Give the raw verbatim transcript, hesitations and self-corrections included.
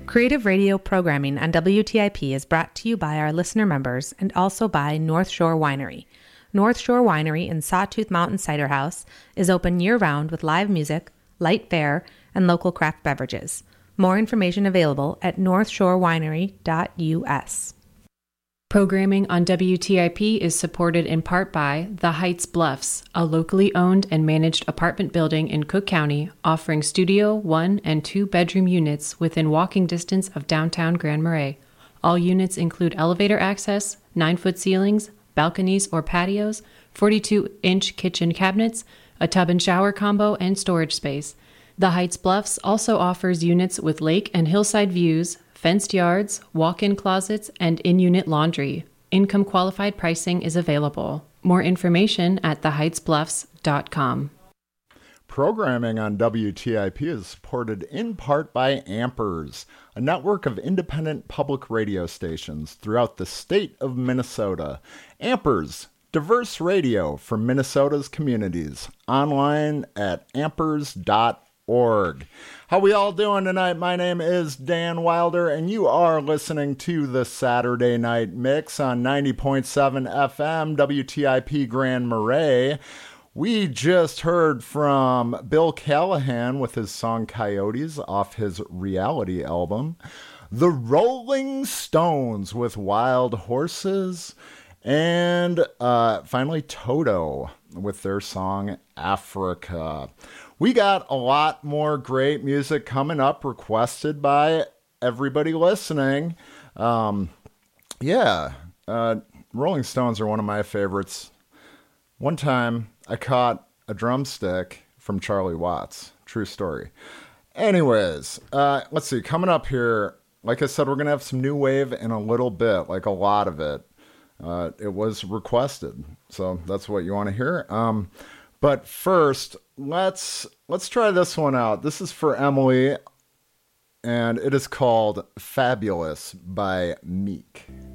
Creative radio programming on W T I P is brought to you by our listener members and also by North Shore Winery. North Shore Winery in Sawtooth Mountain Cider House is open year-round with live music, light fare, and local craft beverages. More information available at north shore winery dot U S. Programming on W T I P is supported in part by The Heights Bluffs, a locally owned and managed apartment building in Cook County offering studio, one, and two bedroom units within walking distance of downtown Grand Marais. All units include elevator access, nine-foot ceilings, balconies or patios, forty-two inch kitchen cabinets, a tub and shower combo, and storage space. The Heights Bluffs also offers units with lake and hillside views, fenced yards, walk-in closets, and in-unit laundry. Income-qualified pricing is available. More information at the heights bluffs dot com. Programming on W T I P is supported in part by Ampers, a network of independent public radio stations throughout the state of Minnesota. Ampers, diverse radio for Minnesota's communities. Online at ampers dot org. How we all doing tonight? My name is Dan Wilder, and you are listening to the Saturday Night Mix on ninety point seven F M, W T I P Grand Marais. We just heard from Bill Callahan with his song Coyotes off his Reality album. The Rolling Stones with Wild Horses. And uh, finally Toto with their song Africa. We got a lot more great music coming up requested by everybody listening. Um, yeah, uh, Rolling Stones are one of my favorites. One time I caught a drumstick from Charlie Watts. True story. Anyways, uh, let's see. Coming up here, like I said, we're going to have some new wave in a little bit, like a lot of it. Uh, it was requested, so that's what you want to hear. Um, but first, let's let's try this one out. This is for Emily, and it is called Fabulous by Meek.